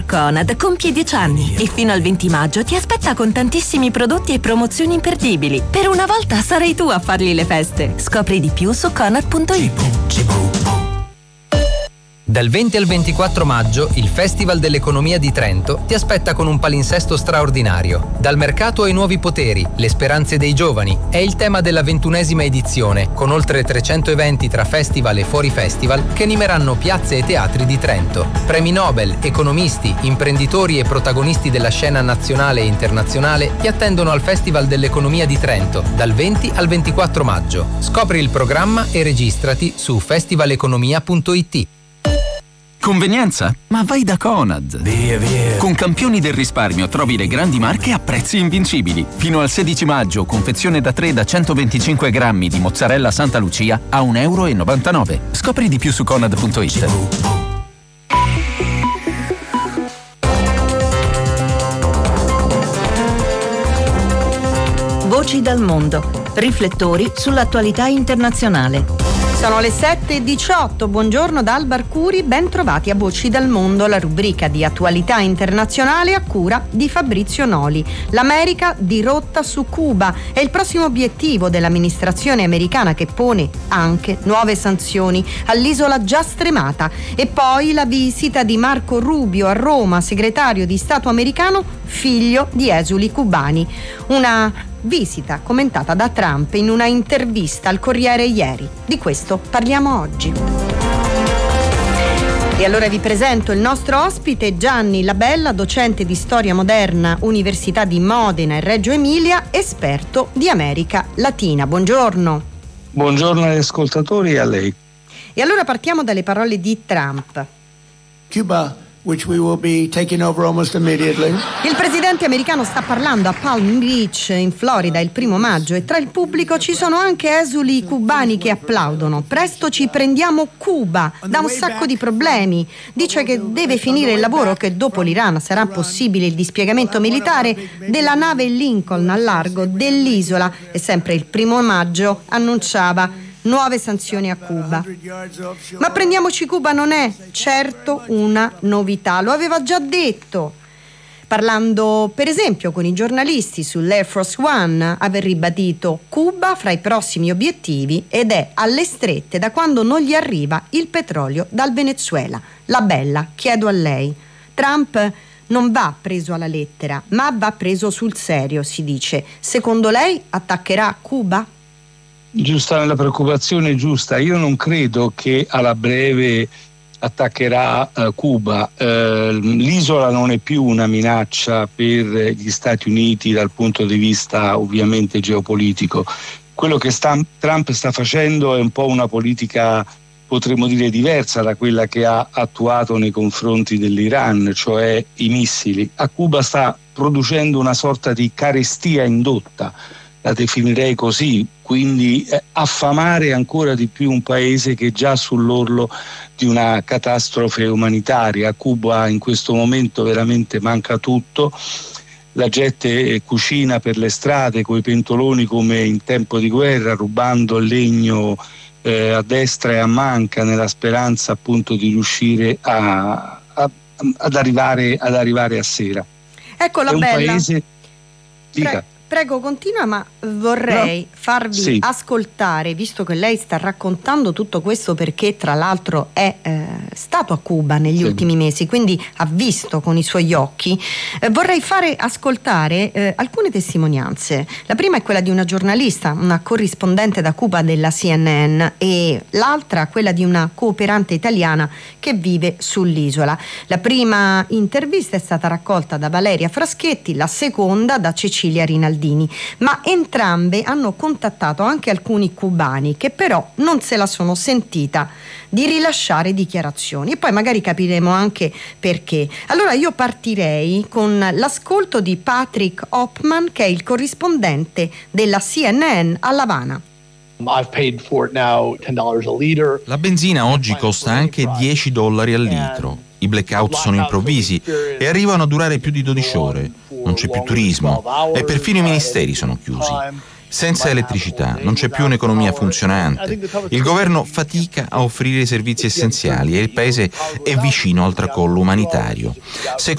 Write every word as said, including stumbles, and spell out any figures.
Conad compie dieci anni e fino al venti maggio ti aspetta con tantissimi prodotti e promozioni imperdibili. Per una volta sarai tu a fargli le feste. Scopri di più su conad punto it. Dal venti al ventiquattro maggio il Festival dell'Economia di Trento ti aspetta con un palinsesto straordinario. Dal mercato ai nuovi poteri, le speranze dei giovani è il tema della ventunesima edizione, con oltre trecento eventi tra festival e fuori festival che animeranno piazze e teatri di Trento. Premi Nobel, economisti, imprenditori e protagonisti della scena nazionale e internazionale ti attendono al Festival dell'Economia di Trento dal venti al ventiquattro maggio. Scopri il programma e registrati su festivaleconomia punto it. Convenienza? Ma vai da Conad! Via, via. Con Campioni del risparmio trovi le grandi marche a prezzi invincibili. Fino al sedici maggio, confezione da tre da centoventicinque grammi di mozzarella Santa Lucia a un euro e novantanove. Scopri di più su conad punto it. Voci dal mondo. Riflettori sull'attualità internazionale. Sono le sette e diciotto, buongiorno da Alba Arcuri, ben trovati a Voci dal Mondo, la rubrica di attualità internazionale a cura di Fabrizio Noli. L'America dirotta su Cuba è il prossimo obiettivo dell'amministrazione americana, che pone anche nuove sanzioni all'isola già stremata. E poi la visita di Marco Rubio a Roma, segretario di Stato americano, figlio di esuli cubani. Una visita commentata da Trump in una intervista al Corriere ieri. Di questo parliamo oggi. E allora vi presento il nostro ospite Gianni Labella, docente di storia moderna, Università di Modena e Reggio Emilia, esperto di America Latina. Buongiorno. Buongiorno agli ascoltatori e a lei. E allora partiamo dalle parole di Trump. Cuba, which we will be taking over almost immediately. Il presidente americano sta parlando a Palm Beach in Florida il primo maggio e tra il pubblico ci sono anche esuli cubani che applaudono. Presto ci prendiamo Cuba da un sacco di problemi. Dice che deve finire il lavoro, che dopo l'Iran sarà possibile il dispiegamento militare della nave Lincoln al largo dell'isola e sempre il primo maggio annunciava nuove sanzioni a Cuba. Ma prendiamoci Cuba non è certo una novità, lo aveva già detto. Parlando per esempio con i giornalisti sull'Air Force One, aver ribadito Cuba fra i prossimi obiettivi ed è alle strette da quando non gli arriva il petrolio dal Venezuela. La Bella, chiedo a lei, Trump non va preso alla lettera, ma va preso sul serio, si dice. Secondo lei attaccherà Cuba? Giusta, la preoccupazione è giusta. Io non credo che alla breve attaccherà uh, Cuba. Uh, l'isola non è più una minaccia per gli Stati Uniti dal punto di vista ovviamente geopolitico. Quello che sta, Trump sta facendo è un po' una politica, potremmo dire, diversa da quella che ha attuato nei confronti dell'Iran, cioè i missili. A Cuba sta producendo una sorta di carestia indotta, la definirei così, quindi eh, affamare ancora di più un paese che è già sull'orlo di una catastrofe umanitaria. A Cuba in questo momento veramente manca tutto, la gente eh, cucina per le strade coi pentoloni come in tempo di guerra, rubando il legno eh, a destra e a manca, nella speranza appunto di riuscire a, a, ad, arrivare, ad arrivare a sera. Ecco la è un Bella. Paese... Dica. Pre- Prego, continua, ma vorrei no. farvi sì. ascoltare, visto che lei sta raccontando tutto questo perché tra l'altro è eh, stato a Cuba negli sì. ultimi mesi, quindi ha visto con i suoi occhi, eh, vorrei fare ascoltare eh, alcune testimonianze. La prima è quella di una giornalista, una corrispondente da Cuba della C N N, e l'altra quella di una cooperante italiana che vive sull'isola. La prima intervista è stata raccolta da Valeria Fraschetti, la seconda da Cecilia Rinaldi. Ma entrambe hanno contattato anche alcuni cubani che però non se la sono sentita di rilasciare dichiarazioni, e poi magari capiremo anche perché. Allora io partirei con l'ascolto di Patrick Hoffman, che è il corrispondente della C N N a L'Avana. La benzina oggi costa anche dieci dollari al litro. I blackout sono improvvisi e arrivano a durare più di dodici ore. Non c'è più turismo e perfino i ministeri sono chiusi. Senza elettricità non c'è più un'economia funzionante. Il governo fatica a offrire i servizi essenziali e il paese è vicino al tracollo umanitario.